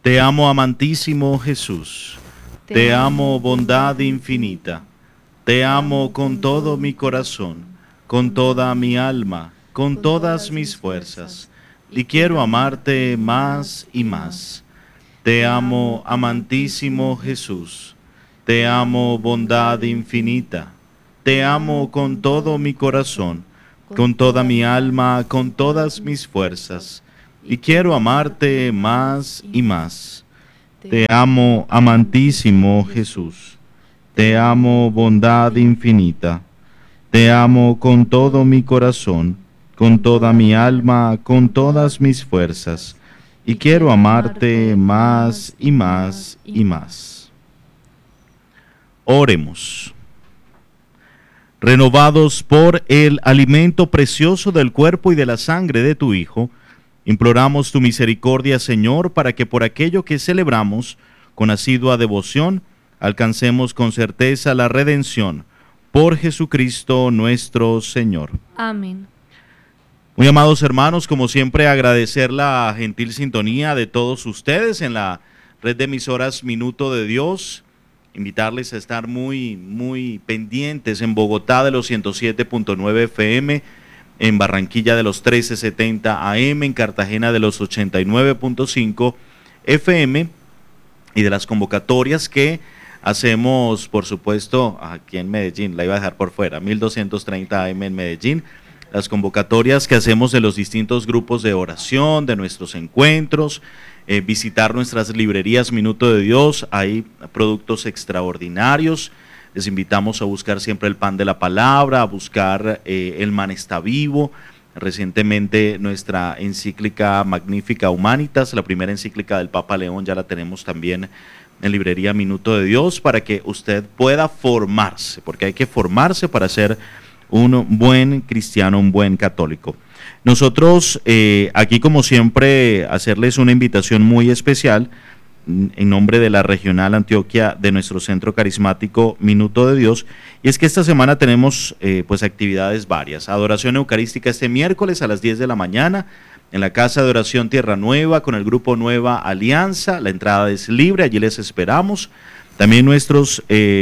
Te amo, amantísimo Jesús. Te amo, bondad infinita. Te amo con todo mi corazón, con toda mi alma, con todas mis fuerzas. Y quiero amarte más y más. Te amo, amantísimo Jesús. Te amo, bondad infinita. Te amo con todo mi corazón, con toda mi alma, con todas mis fuerzas. Y quiero amarte más y más. Te amo, amantísimo Jesús. Te amo, bondad infinita. Te amo con todo mi corazón, con toda mi alma, con todas mis fuerzas. Y quiero amarte más y más y más. Oremos. Renovados por el alimento precioso del cuerpo y de la sangre de tu Hijo, imploramos tu misericordia, Señor, para que por aquello que celebramos con asidua devoción, alcancemos con certeza la redención. Por Jesucristo nuestro Señor. Amén. Muy amados hermanos, como siempre agradecer la gentil sintonía de todos ustedes en la red de emisoras Minuto de Dios. Invitarles a estar muy pendientes en Bogotá de los 107.9 FM, en Barranquilla de los 1370 AM, en Cartagena de los 89.5 FM y de las convocatorias que hacemos, por supuesto, aquí en Medellín, la iba a dejar por fuera, 1230 AM en Medellín, las convocatorias que hacemos de los distintos grupos de oración, de nuestros encuentros, visitar nuestras librerías Minuto de Dios, hay productos extraordinarios. Les invitamos a buscar siempre el pan de la palabra, a buscar el Man está vivo. Recientemente nuestra encíclica Magnifica Humanitas, la primera encíclica del Papa León, ya la tenemos también en librería Minuto de Dios, para que usted pueda formarse, porque hay que formarse para ser un buen cristiano, un buen católico. Nosotros aquí, como siempre, hacerles una invitación muy especial en nombre de la Regional Antioquia de nuestro Centro Carismático Minuto de Dios, y es que esta semana tenemos pues actividades varias. Adoración eucarística este miércoles a las 10 de la mañana en la Casa de Oración Tierra Nueva con el grupo Nueva Alianza. La entrada es libre, allí les esperamos. También nuestros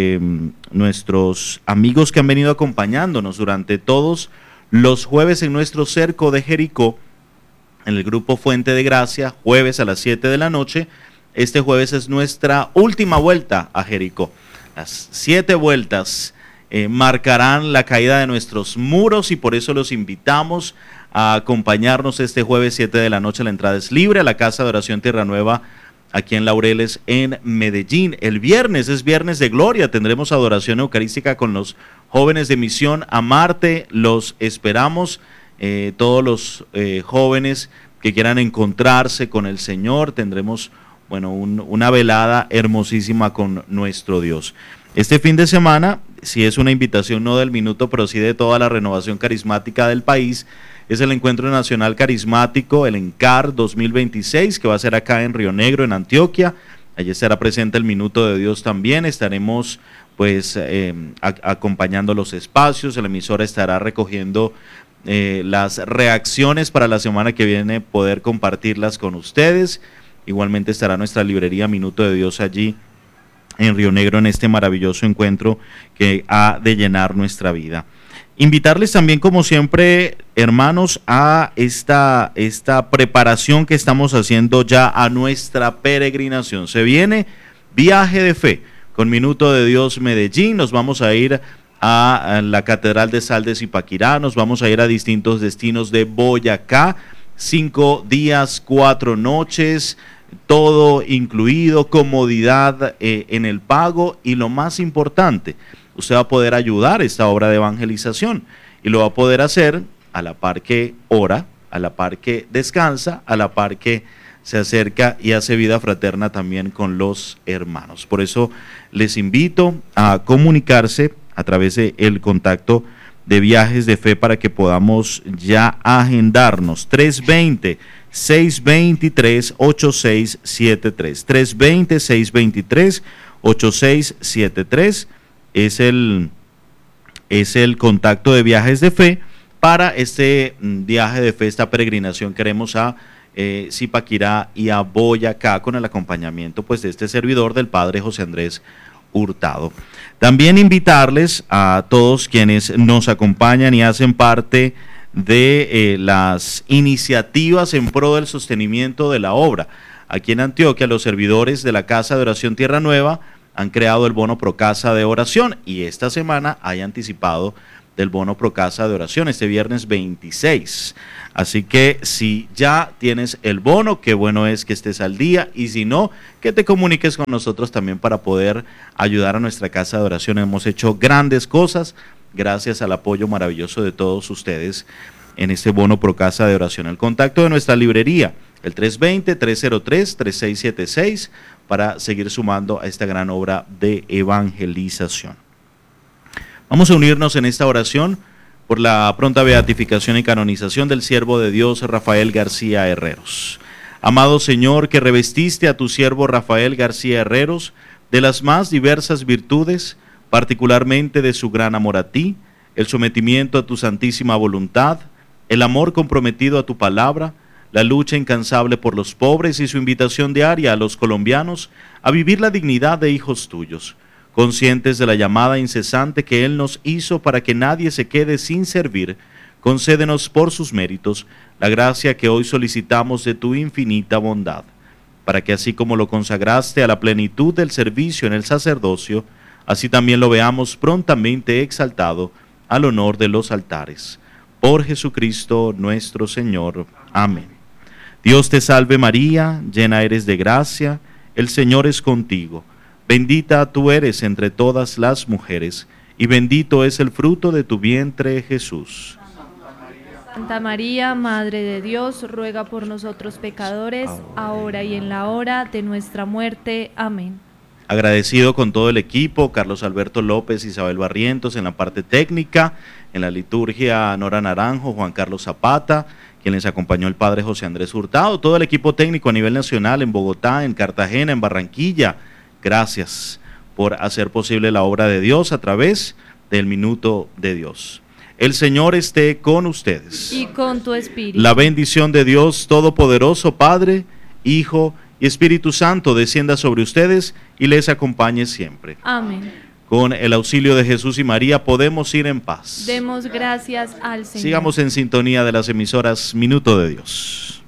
amigos que han venido acompañándonos durante todos los jueves en nuestro cerco de Jericó, en el grupo Fuente de Gracia, jueves a las 7 de la noche. Este jueves es nuestra última vuelta a Jericó. Las 7 vueltas marcarán la caída de nuestros muros, y por eso los invitamos a acompañarnos este jueves 7 de la noche. La entrada es libre a la Casa de Oración Tierra Nueva, aquí en Laureles, en Medellín. El viernes es Viernes de Gloria, tendremos adoración eucarística con los jóvenes de Misión Amarte. Los esperamos, todos los jóvenes que quieran encontrarse con el Señor. Tendremos una velada hermosísima con nuestro Dios. Este fin de semana, si es una invitación no del minuto, pero sí de toda la renovación carismática del país, es el Encuentro Nacional Carismático, el ENCAR 2026, que va a ser acá en Río Negro, en Antioquia. Allí estará presente el Minuto de Dios también. Estaremos acompañando los espacios. La emisora estará recogiendo las reacciones para la semana que viene, poder compartirlas con ustedes. Igualmente estará nuestra librería Minuto de Dios allí en Río Negro, en este maravilloso encuentro que ha de llenar nuestra vida. Invitarles también, como siempre, hermanos, a esta preparación que estamos haciendo ya a nuestra peregrinación. Se viene Viaje de Fe con Minuto de Dios Medellín. Nos vamos a ir a la Catedral de Sal de Zipaquirá, nos vamos a ir a distintos destinos de Boyacá, 5 días, 4 noches, todo incluido, comodidad en el pago, y lo más importante, usted va a poder ayudar esta obra de evangelización, y lo va a poder hacer a la par que ora, a la par que descansa, a la par que se acerca y hace vida fraterna también con los hermanos. Por eso les invito a comunicarse a través del contacto de Viajes de Fe para que podamos ya agendarnos. 320-623-8673, 320-623-8673 es el contacto de Viajes de Fe para este viaje de fe, esta peregrinación que haremos a Zipaquirá y a Boyacá, con el acompañamiento pues de este servidor del padre José Andrés Hurtado. También invitarles a todos quienes nos acompañan y hacen parte de las iniciativas en pro del sostenimiento de la obra. Aquí en Antioquia, los servidores de la Casa de Oración Tierra Nueva han creado el bono Procasa de oración, y esta semana hay anticipado del bono Procasa de oración este viernes 26. Así que si ya tienes el bono, qué bueno es que estés al día, y si no, que te comuniques con nosotros también para poder ayudar a nuestra Casa de Oración. Hemos hecho grandes cosas gracias al apoyo maravilloso de todos ustedes en este bono Procasa de oración. El contacto de nuestra librería, el 320-303-3676, para seguir sumando a esta gran obra de evangelización. Vamos a unirnos en esta oración por la pronta beatificación y canonización del siervo de Dios Rafael García Herreros. Amado Señor, que revestiste a tu siervo Rafael García Herreros de las más diversas virtudes, particularmente de su gran amor a ti, el sometimiento a tu santísima voluntad, el amor comprometido a tu palabra, la lucha incansable por los pobres y su invitación diaria a los colombianos a vivir la dignidad de hijos tuyos, conscientes de la llamada incesante que Él nos hizo para que nadie se quede sin servir. Concédenos por sus méritos la gracia que hoy solicitamos de tu infinita bondad, para que así como lo consagraste a la plenitud del servicio en el sacerdocio, así también lo veamos prontamente exaltado al honor de los altares. Por Jesucristo nuestro Señor. Amén. Dios te salve María, llena eres de gracia, el Señor es contigo. Bendita tú eres entre todas las mujeres, y bendito es el fruto de tu vientre, Jesús. Santa María, Madre de Dios, ruega por nosotros pecadores, ahora y en la hora de nuestra muerte. Amén. Agradecido con todo el equipo, Carlos Alberto López, Isabel Barrientos en la parte técnica, en la liturgia Nora Naranjo, Juan Carlos Zapata, quien les acompañó el padre José Andrés Hurtado, todo el equipo técnico a nivel nacional en Bogotá, en Cartagena, en Barranquilla. Gracias por hacer posible la obra de Dios a través del Minuto de Dios. El Señor esté con ustedes. Y con tu espíritu. La bendición de Dios Todopoderoso, Padre, Hijo y Espíritu Santo, descienda sobre ustedes y les acompañe siempre. Amén. Con el auxilio de Jesús y María podemos ir en paz. Demos gracias al Señor. Sigamos en sintonía de las emisoras Minuto de Dios.